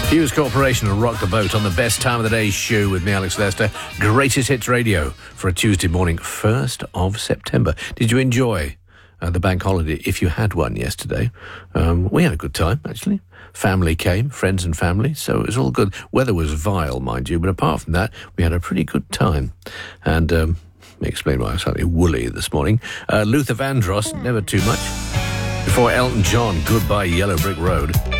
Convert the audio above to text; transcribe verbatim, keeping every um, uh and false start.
Hughes Corporation will rock the boat on the best time of the day show with me, Alex Lester. Greatest Hits Radio for a Tuesday morning, first of September. Did you enjoy uh, the bank holiday, if you had one yesterday? Um, we had a good time, actually. Family came, friends and family, so it was all good. Weather was vile, mind you, but apart from that, we had a pretty good time. And um, let me explain why I was slightly woolly this morning. Uh, Luther Vandross, Never Too Much. Before Elton John, Goodbye Yellow Brick Road.